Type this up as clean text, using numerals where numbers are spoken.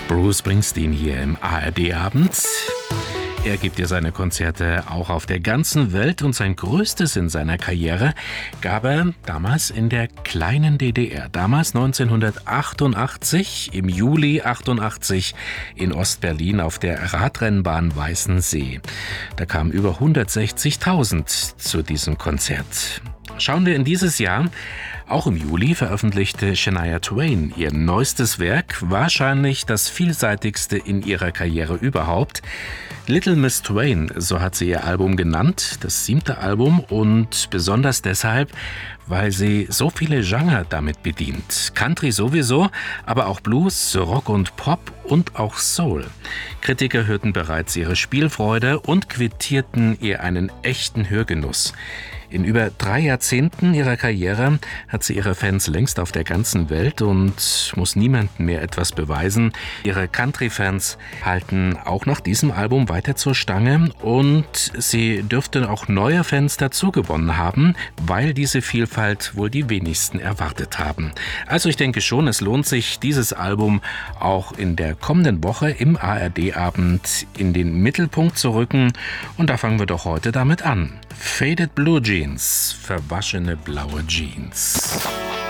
Bruce Springsteen hier im ARD-Abend. Er gibt ja seine Konzerte auch auf der ganzen Welt und sein größtes in seiner Karriere gab er damals in der kleinen DDR. Damals 1988, im Juli 88 in Ostberlin auf der Radrennbahn Weißensee. Da kamen über 160.000 zu diesem Konzert. Schauen wir in dieses Jahr. Auch im Juli veröffentlichte Shania Twain ihr neuestes Werk, wahrscheinlich das vielseitigste in ihrer Karriere überhaupt. Little Miss Twain, so hat sie ihr Album genannt, das 7. Album, und besonders deshalb, weil sie so viele Genre damit bedient. Country sowieso, aber auch Blues, Rock und Pop und auch Soul. Kritiker hörten bereits ihre Spielfreude und quittierten ihr einen echten Hörgenuss. In über 3 Jahrzehnten ihrer Karriere hat sie ihre Fans längst auf der ganzen Welt und muss niemandem mehr etwas beweisen. Ihre Country-Fans halten auch nach diesem Album weiter zur Stange und sie dürfte auch neue Fans dazu gewonnen haben, weil diese Vielfalt wohl die wenigsten erwartet haben. Also ich denke schon, es lohnt sich, dieses Album auch in der kommenden Woche im ARD-Abend in den Mittelpunkt zu rücken. Und da fangen wir doch heute damit an. Faded Blue Jeans, verwaschene blaue Jeans.